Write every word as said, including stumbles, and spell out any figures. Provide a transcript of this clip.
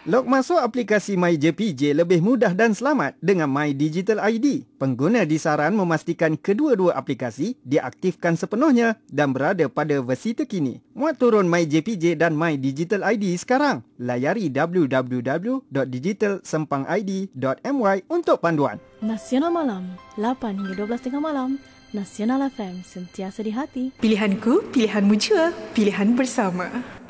Log masuk aplikasi MyJPJ lebih mudah dan selamat dengan My Digital I D. Pengguna disaran memastikan kedua-dua aplikasi diaktifkan sepenuhnya dan berada pada versi terkini. Muat turun MyJPJ dan My Digital I D sekarang. Layari w w w dot digital sempang i d dot m y untuk panduan. Nasional Malam, lapan hingga dua belas tengah malam. Nasional F M, sentiasa di hati. Pilihanku, pilihanmu jua, pilihan bersama.